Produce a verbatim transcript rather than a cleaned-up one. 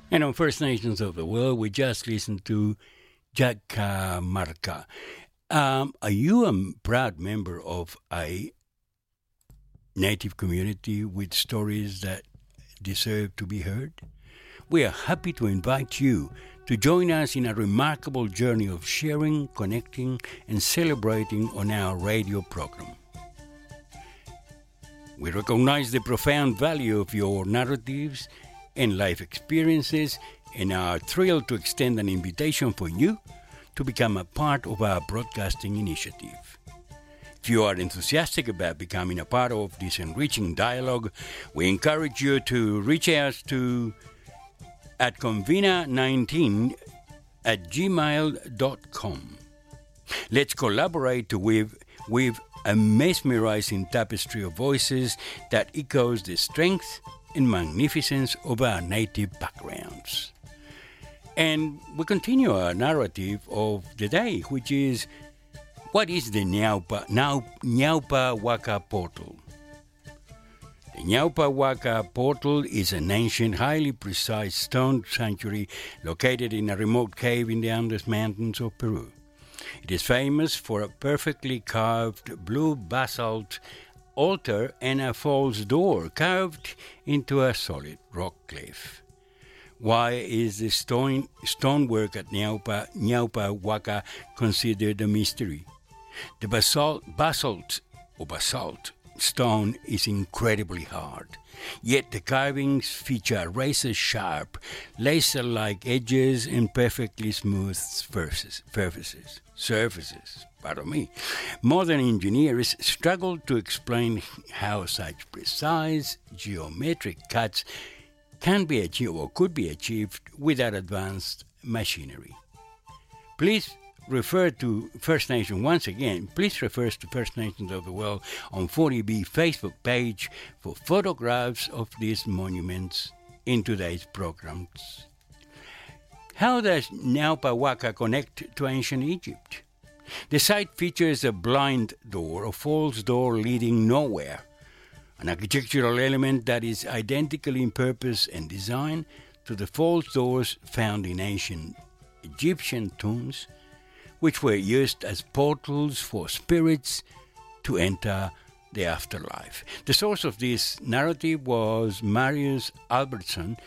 And on First Nations of the World, we just listened to Yakamarka. Um, are you a proud member of a native community with stories that deserve to be heard? We are happy to invite you to join us in a remarkable journey of sharing, connecting, and celebrating on our radio program. We recognize the profound value of your narratives and life experiences and are thrilled to extend an invitation for you to become a part of our broadcasting initiative. If you are enthusiastic about becoming a part of this enriching dialogue, we encourage you to reach out to at convena nineteen at gmail dot com. Let's collaborate to weave, weave a mesmerizing tapestry of voices that echoes the strength and magnificence of our native backgrounds. And we continue our narrative of the day, which is, what is the Nyaupa, Nyaupa Waka Portal? The Nyaupa Waka Portal is an ancient, highly precise stone sanctuary located in a remote cave in the Andes Mountains of Peru. It is famous for a perfectly carved blue basalt altar and a false door carved into a solid rock cliff. Why is the stone stonework at Nyaupa, Nyaupa Waka considered a mystery? The basalt, basalt or basalt stone is incredibly hard, yet the carvings feature razor-sharp, laser-like edges and perfectly smooth surfaces. surfaces. surfaces. Pardon me. Modern engineers struggle to explain how such precise geometric cuts can be achieved or could be achieved without advanced machinery. Please refer to First Nation once again. Please refer to First Nations of the World on forty B Facebook page for photographs of these monuments in today's programs. How does Nyaupa Waka connect to ancient Egypt? The site features a blind door, a false door leading nowhere, an architectural element that is identical in purpose and design to the false doors found in ancient Egyptian tombs, which were used as portals for spirits to enter the afterlife. The source of this narrative was Marius Albertson,